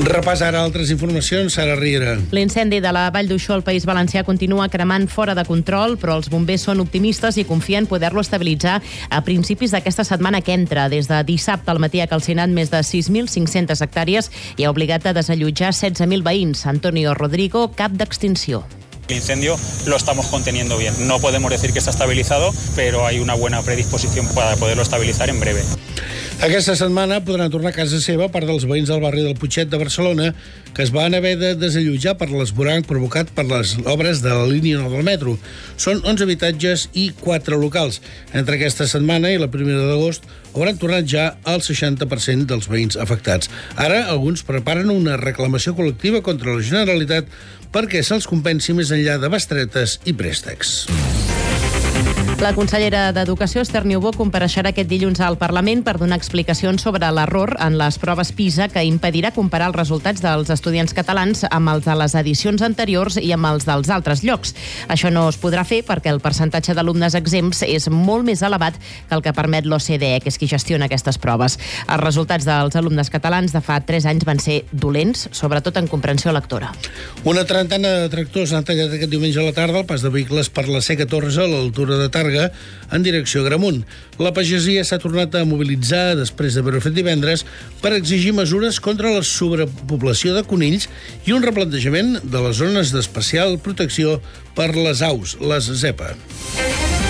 Repàs ara altres informacions, Sara Riera. L'incendi de la Vall d'Uixó al País Valencià continua cremant fora de control, però els bombers són optimistes i confien poder-lo estabilitzar a principis d'aquesta setmana que entra. Des de dissabte al matí ha calcinat més de 6.500 hectàrees i ha obligat a desallotjar 16.000 veïns. Antonio Rodrigo, cap d'extinció. El incendio lo estamos conteniendo bien. No podemos decir que está estabilizado, pero hay una buena predisposición para poderlo estabilizar en breve. Aquesta setmana podran tornar a casa seva part dels veïns del barri del Putxet de Barcelona que es van haver de desallotjar per l'esvoranc provocat per les obres de la línia 9 del metro. Són 11 habitatges i 4 locals. Entre aquesta setmana i la 1 d'agost hauran tornat ja el 60% dels veïns afectats. Ara, alguns preparen una reclamació col·lectiva contra la Generalitat perquè se'ls compensi més enllà de bestretes i préstecs. La consellera d'Educació, Esther Niubó, compareixerà aquest dilluns al Parlament per donar explicacions sobre l'error en les proves PISA que impedirà comparar els resultats dels estudiants catalans amb els de les edicions anteriors i amb els dels altres llocs. Això no es podrà fer perquè el percentatge d'alumnes exempts és molt més elevat que el que permet l'OCDE, que és qui gestiona aquestes proves. Els resultats dels alumnes catalans de fa 3 anys van ser dolents, sobretot en comprensió lectora. Una trentena de tractors han tallat aquest diumenge a la tarda el pas de vehicles per la C14 a l'altura de Tàrrega en direcció a Agramunt. La pagesia s'ha tornat a mobilitzar després d'haver-ho fet divendres per exigir mesures contra la sobrepoblació de conills i un replantejament de les zones d'especial protecció per les aus, les ZEPA.